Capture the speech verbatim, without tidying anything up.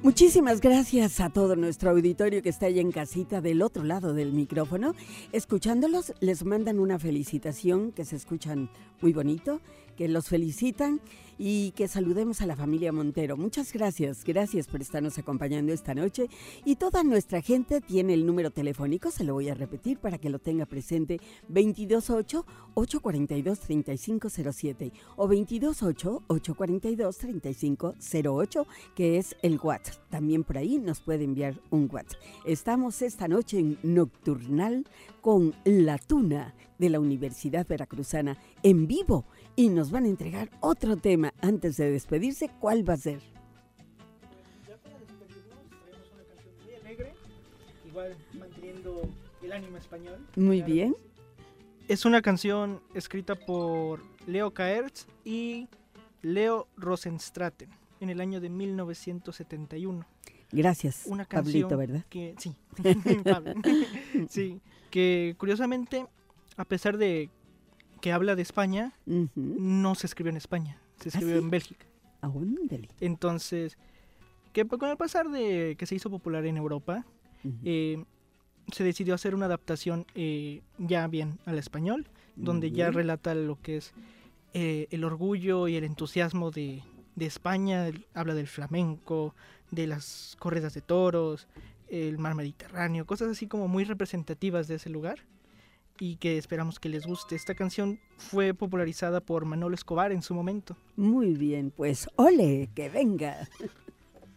Muchísimas gracias a todo nuestro auditorio que está ahí en casita del otro lado del micrófono. Escuchándolos, les mandan una felicitación, que se escuchan muy bonito, que los felicitan y que saludemos a la familia Montero. Muchas gracias, gracias por estarnos acompañando esta noche. Y toda nuestra gente tiene el número telefónico, se lo voy a repetir para que lo tenga presente, veintidós ocho, ocho cuarenta y dos, treinta y cinco cero siete o veintidós ocho, ocho cuarenta y dos, treinta y cinco cero ocho, que es el WhatsApp. También por ahí nos puede enviar un WhatsApp. Estamos esta noche en Nocturnal con La Tuna de la Universidad Veracruzana en vivo y nos van a entregar otro tema antes de despedirse. ¿Cuál va a ser? Ya para despedirnos traemos una canción muy alegre, igual manteniendo el ánimo español. Muy claro. bien. Es una canción escrita por Leo Caertz y Leo Rosenstraten en el año de mil novecientos setenta y uno. Gracias, Una canción Pablito, ¿verdad? Que, sí, Pablo. Sí, que curiosamente, a pesar de que habla de España, Uh-huh. no se escribió en España, se escribió ¿Ah, sí? en Bélgica. Ándale. Entonces, que con el pasar de que se hizo popular en Europa, Uh-huh. eh, se decidió hacer una adaptación eh, ya bien al español, donde Muy ya bien. relata lo que es eh, el orgullo y el entusiasmo de, de España. El- habla del flamenco, de las corridas de toros, el mar Mediterráneo, cosas así como muy representativas de ese lugar y que esperamos que les guste. Esta canción fue popularizada por Manolo Escobar en su momento. Muy bien, pues ole, que venga.